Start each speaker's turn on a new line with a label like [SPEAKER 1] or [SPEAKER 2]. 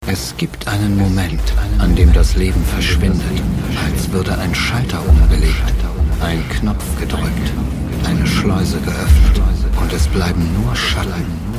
[SPEAKER 1] Es gibt einen Moment, an dem das Leben verschwindet, als würde ein Schalter umgelegt, ein Knopf gedrückt, eine Schleuse geöffnet und es bleiben nur Schatten.